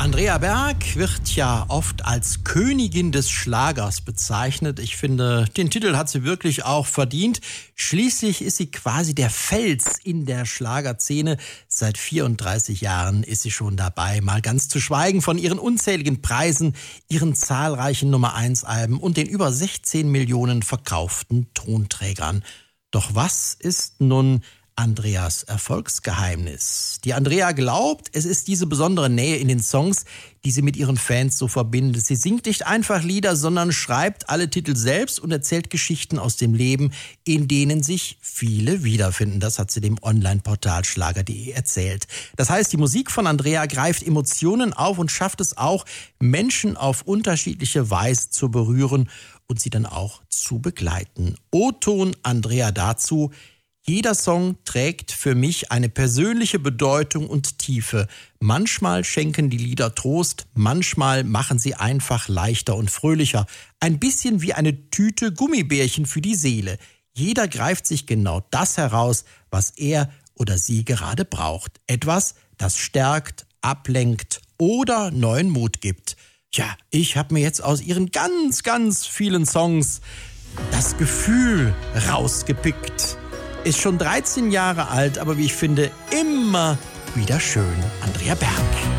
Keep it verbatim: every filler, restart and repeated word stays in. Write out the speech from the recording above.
Andrea Berg wird ja oft als Königin des Schlagers bezeichnet. Ich finde, den Titel hat sie wirklich auch verdient. Schließlich ist sie quasi der Fels in der Schlagerszene. Seit vierunddreißig Jahren ist sie schon dabei, mal ganz zu schweigen von ihren unzähligen Preisen, ihren zahlreichen Nummer eins Alben und den über sechzehn Millionen verkauften Tonträgern. Doch was ist nun Andreas Erfolgsgeheimnis? Die Andrea glaubt, es ist diese besondere Nähe in den Songs, die sie mit ihren Fans so verbindet. Sie singt nicht einfach Lieder, sondern schreibt alle Titel selbst und erzählt Geschichten aus dem Leben, in denen sich viele wiederfinden. Das hat sie dem Online-Portal schlager punkt de erzählt. Das heißt, die Musik von Andrea greift Emotionen auf und schafft es auch, Menschen auf unterschiedliche Weise zu berühren und sie dann auch zu begleiten. O-Ton Andrea dazu: Jeder Song trägt für mich eine persönliche Bedeutung und Tiefe. Manchmal schenken die Lieder Trost, manchmal machen sie einfach leichter und fröhlicher. Ein bisschen wie eine Tüte Gummibärchen für die Seele. Jeder greift sich genau das heraus, was er oder sie gerade braucht. Etwas, das stärkt, ablenkt oder neuen Mut gibt. Ja, ich habe mir jetzt aus ihren ganz, ganz vielen Songs das Gefühl rausgepickt. Ist schon dreizehn Jahre alt, aber wie ich finde, immer wieder schön. Andrea Berg.